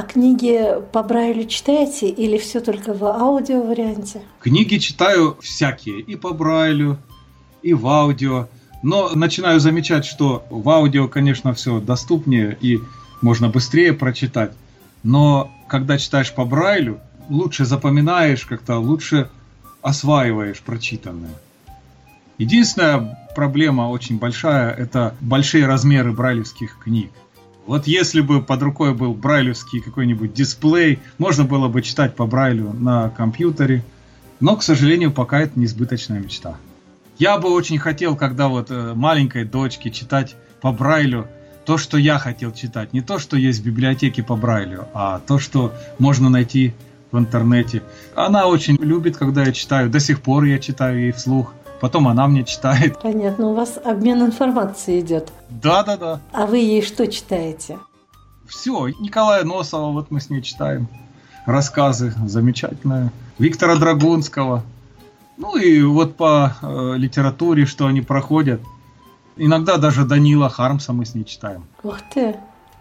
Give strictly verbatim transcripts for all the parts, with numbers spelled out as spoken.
А книги по Брайлю читаете или все только в аудио варианте? Книги читаю всякие, и по Брайлю, и в аудио. Но начинаю замечать, что в аудио, конечно, все доступнее и можно быстрее прочитать. Но когда читаешь по Брайлю, лучше запоминаешь, как-то лучше осваиваешь прочитанное. Единственная проблема очень большая – это большие размеры брайлевских книг. Вот если бы под рукой был брайлевский какой-нибудь дисплей, можно было бы читать по Брайлю на компьютере. Но, к сожалению, пока это несбыточная мечта. Я бы очень хотел, когда вот маленькой дочке читать по Брайлю то, что я хотел читать. Не то, что есть в библиотеке по Брайлю, а то, что можно найти в интернете. Она очень любит, когда я читаю. До сих пор я читаю ей вслух. Потом она мне читает. Понятно, у вас обмен информацией идет. Да-да-да. А вы ей что читаете? Все, Николая Носова, вот мы с ней читаем. Рассказы замечательные. Виктора Драгунского. Ну и вот по э, литературе, что они проходят. Иногда даже Данила Хармса мы с ней читаем. Ух ты!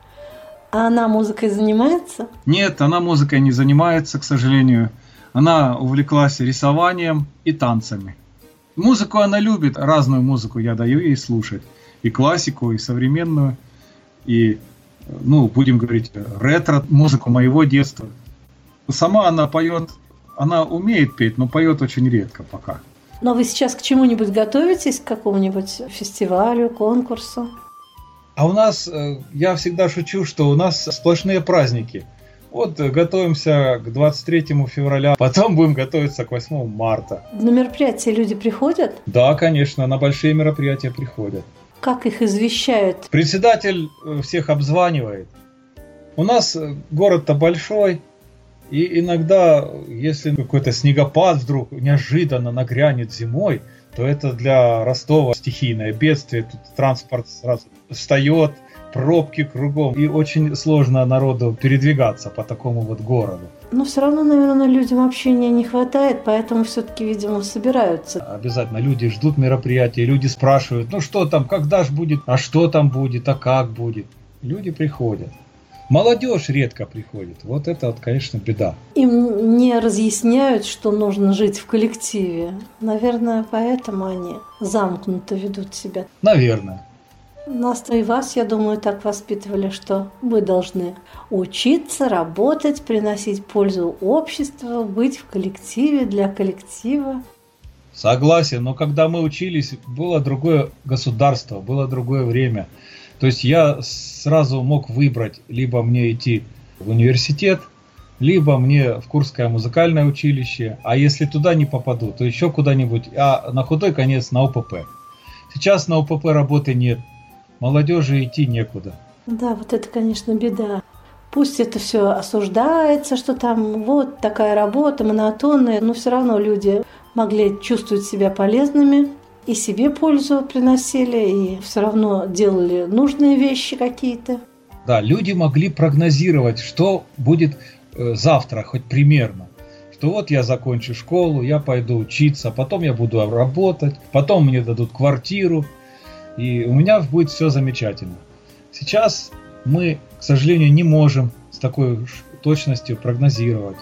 А она музыкой занимается? Нет, она музыкой не занимается, к сожалению. Она увлеклась рисованием и танцами. Музыку она любит, разную музыку я даю ей слушать. И классику, и современную, и, ну, будем говорить, ретро-музыку моего детства. Сама она поет, она умеет петь, но поет очень редко пока. Но вы сейчас к чему-нибудь готовитесь, к какому-нибудь фестивалю, конкурсу? А у нас, я всегда шучу, что у нас сплошные праздники. Вот готовимся к двадцать третьему февраля, потом будем готовиться к восьмому марта. На мероприятия люди приходят? Да, конечно, на большие мероприятия приходят. Как их извещают? Председатель всех обзванивает. У нас город-то большой, и иногда, если какой-то снегопад вдруг неожиданно нагрянет зимой, то это для Ростова стихийное бедствие. Тут транспорт сразу встает, пробки кругом, и очень сложно народу передвигаться по такому вот городу. Но все равно, наверное, людям общения не хватает, поэтому все-таки, видимо, собираются. Обязательно люди ждут мероприятия, люди спрашивают, ну что там, когда ж будет, а что там будет, а как будет. Люди приходят. Молодежь редко приходит. Вот это, вот, конечно, беда. Им не разъясняют, что нужно жить в коллективе. Наверное, поэтому они замкнуто ведут себя. Наверное. Нас и вас, я думаю, так воспитывали, что вы должны учиться, работать, приносить пользу обществу, быть в коллективе, для коллектива. Согласен, но когда мы учились, было другое государство, было другое время. То есть я сразу мог выбрать, либо мне идти в университет, либо мне в Курское музыкальное училище, а если туда не попаду, то еще куда-нибудь, а на худой конец на ОПП. Сейчас на ОПП работы нет. Молодежи идти некуда. Да, вот это, конечно, беда. Пусть это все осуждается, что там вот такая работа монотонная, но все равно люди могли чувствовать себя полезными, и себе пользу приносили, и все равно делали нужные вещи какие-то. Да, люди могли прогнозировать, что будет э, завтра, хоть примерно. Что вот я закончу школу, я пойду учиться, потом я буду работать, потом мне дадут квартиру. И у меня будет все замечательно. Сейчас мы, к сожалению, не можем с такой точностью прогнозировать.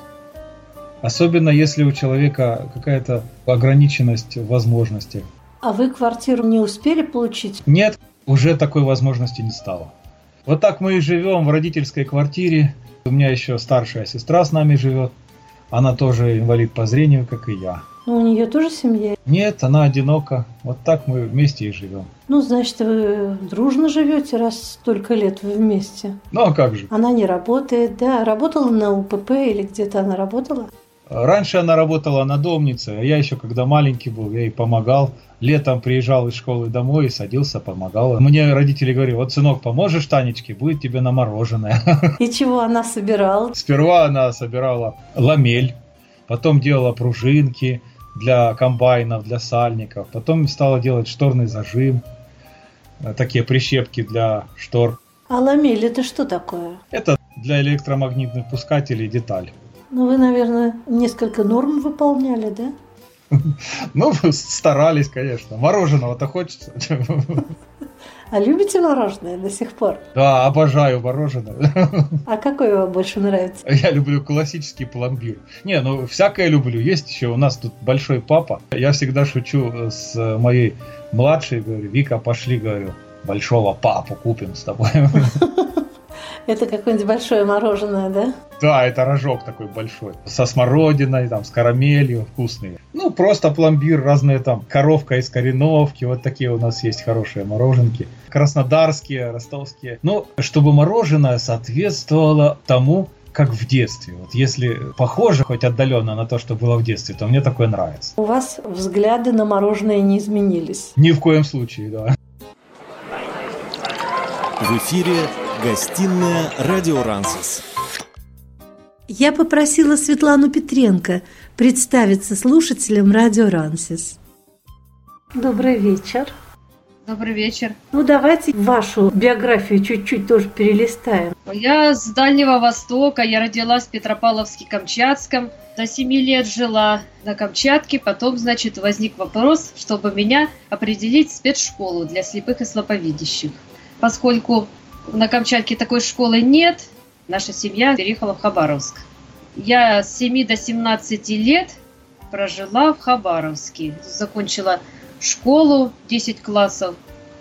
Особенно если у человека какая-то ограниченность в возможностях. А вы квартиру не успели получить? Нет, уже такой возможности не стало. Вот так мы и живем в родительской квартире. У меня еще старшая сестра с нами живет. Она тоже инвалид по зрению, как и я. Но у нее тоже семья? Нет, она одинока. Вот так мы вместе и живем. Ну, значит, вы дружно живете, раз столько лет вы вместе. Ну, а как же? Она не работает, да? Работала на УПП или где-то она работала? Раньше она работала надомницей, а я еще, когда маленький был, я ей помогал. Летом приезжал из школы домой и садился, помогал. Мне родители говорили, вот, сынок, поможешь Танечке, будет тебе на мороженое. И чего она собирала? Сперва она собирала ламель, потом делала пружинки для комбайнов, для сальников. Потом стала делать шторный зажим, такие прищепки для штор. А ламель это что такое? Это для электромагнитных пускателей деталь. Ну, вы, наверное, несколько норм выполняли, да? Ну, старались, конечно. Мороженого-то хочется. А любите мороженое до сих пор? Да, обожаю мороженое. А какое вам больше нравится? Я люблю классический пломбир. Не, ну всякое люблю. Есть еще у нас тут большой папа. Я всегда шучу с моей младшей, говорю: Вика, пошли, говорю, большого папу купим с тобой. Это какое-нибудь большое мороженое, да? Да, это рожок такой большой. Со смородиной, там, с карамелью, вкусные. Ну, просто пломбир, разные там, коровка из Кореновки. Вот такие у нас есть хорошие мороженки. Краснодарские, ростовские. Ну, чтобы мороженое соответствовало тому, как в детстве. Вот если похоже хоть отдаленно на то, что было в детстве, то мне такое нравится. У вас взгляды на мороженое не изменились? Ни в коем случае, да. В эфире гостиная «Радио Рансис». Я попросила Светлану Петренко представиться слушателям «Радио Рансис». Добрый вечер. Добрый вечер. Ну, давайте вашу биографию чуть-чуть тоже перелистаем. Я с Дальнего Востока, я родилась в Петропавловске-Камчатском, до семи лет жила на Камчатке, потом, значит, возник вопрос, чтобы меня определить в спецшколу для слепых и слабовидящих. Поскольку на Камчатке такой школы нет, наша семья переехала в Хабаровск. Я с семи до семнадцати лет прожила в Хабаровске. Закончила школу, десять классов.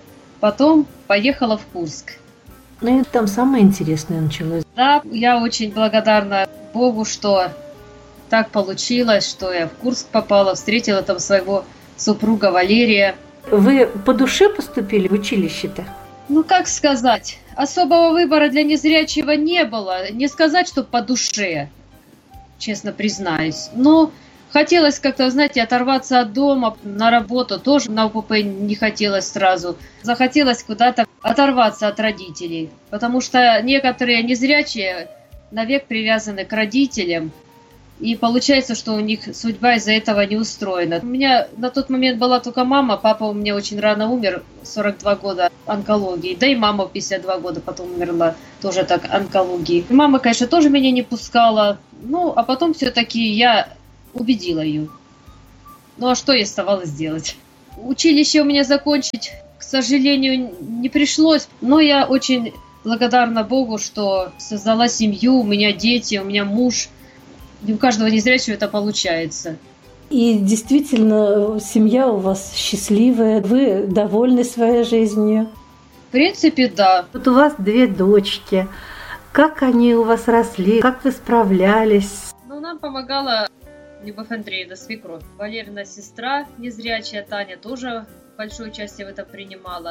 Потом поехала в Курск. Ну и там самое интересное началось. Да, я очень благодарна Богу, что так получилось, что я в Курск попала, встретила там своего супруга Валерия. Вы по душе поступили в училище-то? Ну, как сказать, особого выбора для незрячего не было. Не сказать, что по душе, честно признаюсь. Но хотелось как-то, знаете, оторваться от дома, на работу. Тоже на УПП не хотелось сразу. Захотелось куда-то оторваться от родителей. Потому что некоторые незрячие навек привязаны к родителям. И получается, что у них судьба из-за этого не устроена. У меня на тот момент была только мама. Папа у меня очень рано умер, сорок два года онкологии. Да и мама в пятьдесят два года потом умерла, тоже так, онкологии. Мама, конечно, тоже меня не пускала. Ну, а потом все-таки я убедила ее. Ну, а что ей оставалось делать? Училище у меня закончить, к сожалению, не пришлось. Но я очень благодарна Богу, что создала семью, у меня дети, у меня муж. Не у каждого незрячего это получается. И действительно, семья у вас счастливая, вы довольны своей жизнью? В принципе, да. Вот у вас две дочки. Как они у вас росли? Как вы справлялись? Ну, нам помогала Любовь Андреевна, свекровь. Валерина сестра незрячая, Таня тоже большое участие в этом принимала.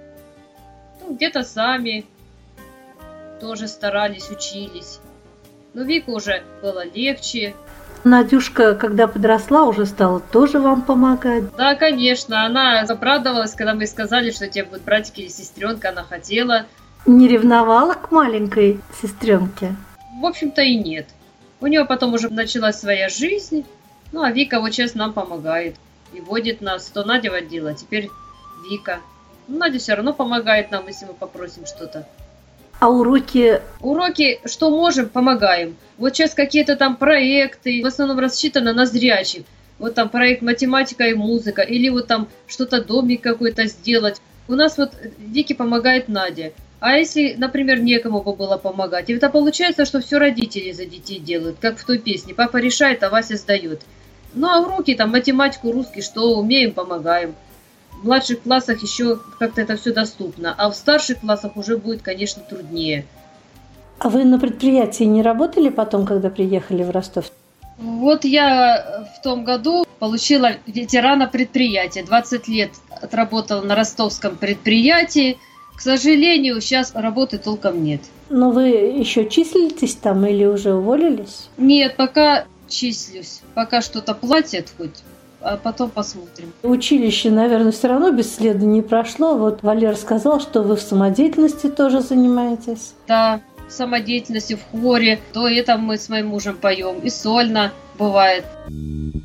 Ну, где-то сами тоже старались, учились. Но Вику уже было легче. Надюшка, когда подросла, уже стала тоже вам помогать? Да, конечно. Она обрадовалась, когда мы сказали, что тебе будет братик или сестренка. Она хотела. Не ревновала к маленькой сестренке? В общем-то и нет. У нее потом уже началась своя жизнь. Ну, а Вика вот сейчас нам помогает. И водит нас. То Надя водила, теперь Вика. Ну, Надя все равно помогает нам, если мы попросим что-то. А уроки? Уроки, что можем, помогаем. Вот сейчас какие-то там проекты, в основном рассчитаны на зрячих. Вот там проект математика и музыка, или вот там что-то домик какой-то сделать. У нас вот Вике помогает Надя. А если, например, некому бы было помогать? И это получается, что все родители за детей делают, как в той песне. Папа решает, а Вася сдает. Ну а уроки, там математику, русский, что умеем, помогаем. В младших классах еще как-то это все доступно, а в старших классах уже будет, конечно, труднее. А вы на предприятии не работали потом, когда приехали в Ростов? Вот я в том году получила ветерана предприятия. двадцать лет отработала на ростовском предприятии. К сожалению, сейчас работы толком нет. Но вы еще числитесь там или уже уволились? Нет, пока числюсь. Пока что-то платят хоть. А потом посмотрим. Училище, наверное, все равно бесследно не прошло. Вот Валер сказал, что вы в самодеятельности тоже занимаетесь. Да, в самодеятельности, в хоре. То это мы с моим мужем поем. И сольно бывает.